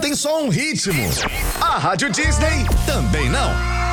tem só um ritmo. A Rádio Disney também não.